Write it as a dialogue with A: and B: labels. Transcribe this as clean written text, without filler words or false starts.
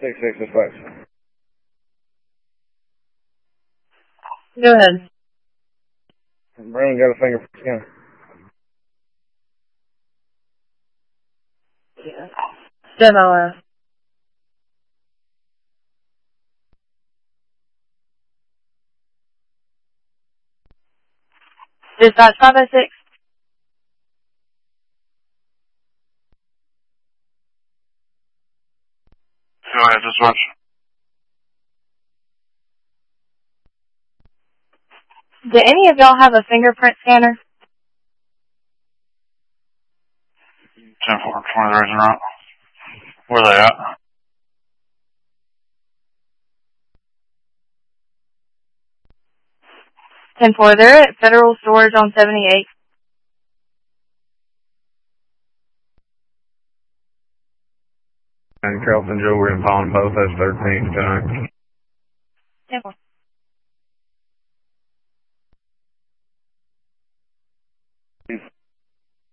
A: 6-6 dispatch.
B: Go ahead.
A: Brandon got a fingerprint scanner.
B: Yeah. Demo. Dispatch 506.
C: Go ahead, dispatch.
B: Do any of y'all have a fingerprint scanner?
C: 10-4, 20 Raisin Rock. Where are they at?
B: They're at Federal Storage on 78.
A: And Carlton Jewelry and Pawn Post, that's 13 tonight.
B: 10-4.